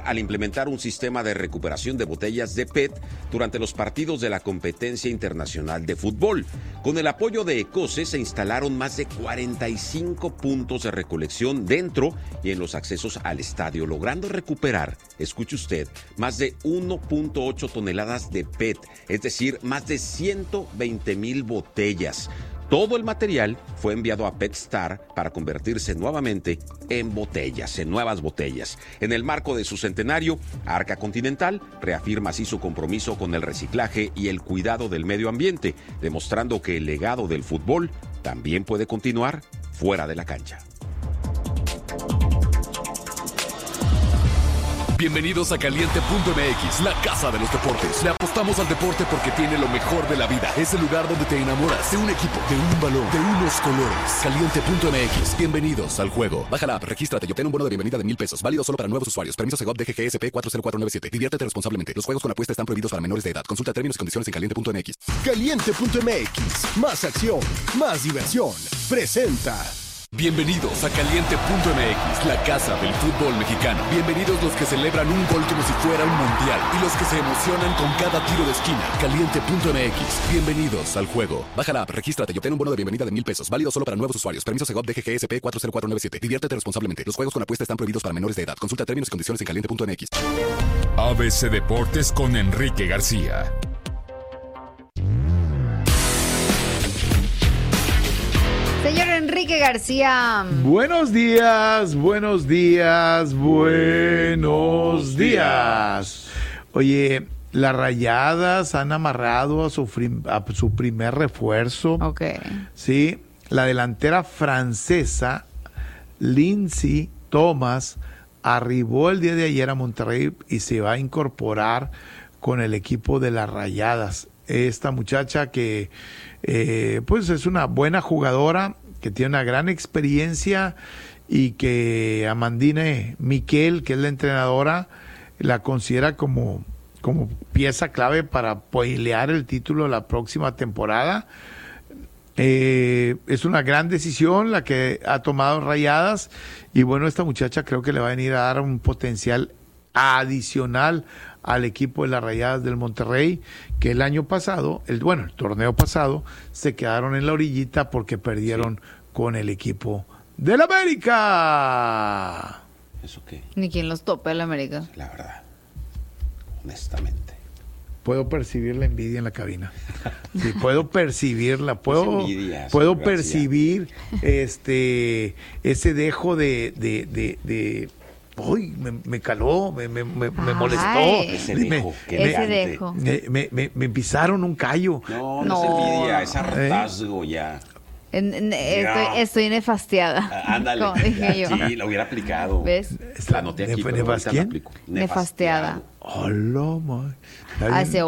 al implementar un sistema de recuperación de botellas de PET durante los partidos de la competencia internacional de fútbol. Con el apoyo de ECOCE se instalaron más de 45 puntos de recolección dentro y en los accesos al estadio, logrando recuperar, escuche usted, más de 1.8 toneladas de PET, es decir, más de 120,000 botellas. Todo el material fue enviado a PetStar para convertirse nuevamente en botellas, en nuevas botellas. En el marco de su centenario, Arca Continental reafirma así su compromiso con el reciclaje y el cuidado del medio ambiente, demostrando que el legado del fútbol también puede continuar fuera de la cancha. Bienvenidos a Caliente.mx, la casa de los deportes. Le apostamos al deporte porque tiene lo mejor de la vida. Es el lugar donde te enamoras de un equipo, de un balón, de unos colores. Caliente.mx, bienvenidos al juego. Baja la app, regístrate y obtén un bono de bienvenida de $1,000. Válido solo para nuevos usuarios. Permiso Segov DGGSP 40497. Diviértete responsablemente. Los juegos con apuesta están prohibidos para menores de edad. Consulta términos y condiciones en Caliente.mx. Caliente.mx, más acción, más diversión. Presenta. Bienvenidos a Caliente.mx, la casa del fútbol mexicano. Bienvenidos los que celebran un gol como si fuera un mundial y los que se emocionan con cada tiro de esquina. Caliente.mx, bienvenidos al juego. Baja la app, regístrate y obtén un bono de bienvenida de $1,000. Válido solo para nuevos usuarios. Permiso Segov DGGSP 40497. Diviértete responsablemente. Los juegos con apuesta están prohibidos para menores de edad. Consulta términos y condiciones en Caliente.mx. ABC Deportes con Enrique García. Señor Enrique García. Buenos días, buenos días, buenos días. Oye, las Rayadas han amarrado a su primer refuerzo. Ok. Sí, la delantera francesa, Lindsay Thomas, arribó el día de ayer a Monterrey y se va a incorporar con el equipo de las Rayadas. Esta muchacha que pues es una buena jugadora, que tiene una gran experiencia y que Amandine Miquel, que es la entrenadora, la considera como pieza clave para pelear el título la próxima temporada. Es una gran decisión la que ha tomado Rayadas y bueno, esta muchacha creo que le va a venir a dar un potencial adicional al equipo de las Rayadas del Monterrey, que el año pasado, el torneo pasado, se quedaron en la orillita porque perdieron con el equipo del América. ¿Eso qué? Ni quien los tope el América. La verdad, honestamente. Puedo percibir la envidia en la cabina. Sí, puedo percibirla, puedo percibir ese dejo de uy, me caló, me molestó. Ese dejo. Me pisaron un callo. No es envidia, es hartazgo ya. Estoy nefastiada. Ándale. Como dije yo. Sí, lo hubiera aplicado. ¿Ves? La anoté aquí, pero ahorita la aplico. Nefasteada. Hola, Así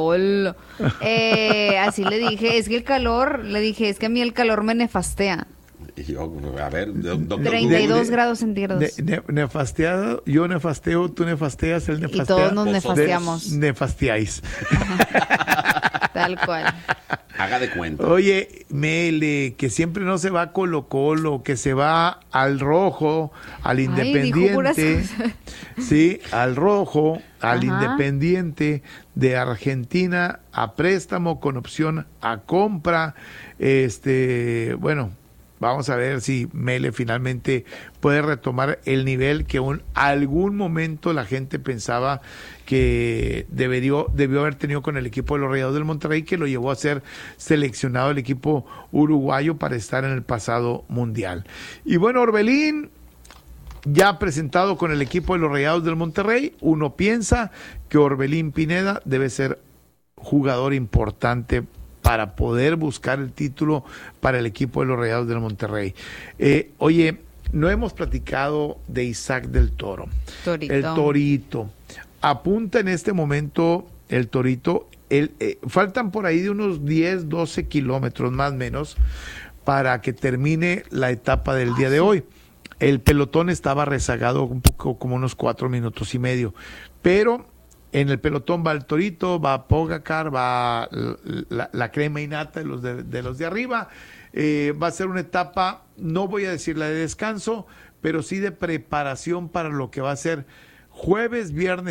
le dije, es que el calor, es que a mí el calor me nefastea. Yo, a ver, doctor, 32 grados centígrados. Nefasteado, yo nefasteo, tú nefasteas, él nefastea. Y todos nos nefasteamos. Nefasteáis. Tal cual. Haga de cuenta. Oye, Mele, que siempre no se va a Colo-Colo, que se va al Rojo, al Independiente. Sí, al Rojo, al Independiente de Argentina, a préstamo con opción a compra. Bueno, vamos a ver si Mele finalmente puede retomar el nivel que algún momento la gente pensaba que debió haber tenido con el equipo de los Rayados del Monterrey, que lo llevó a ser seleccionado el equipo uruguayo para estar en el pasado mundial. Y bueno, Orbelín, ya presentado con el equipo de los Rayados del Monterrey, uno piensa que Orbelín Pineda debe ser jugador importante para poder buscar el título para el equipo de los Rayados del Monterrey. Oye, no hemos platicado de Isaac del Toro. El Torito. Apunta en este momento el Torito. Faltan por ahí de unos 10, 12 kilómetros más o menos para que termine la etapa del día de hoy. El pelotón estaba rezagado un poco, como unos 4 minutos y medio, pero en el pelotón va el Torito, va Pogacar, va la crema innata de los de arriba. Va a ser una etapa, no voy a decir la de descanso, pero sí de preparación para lo que va a ser jueves, viernes,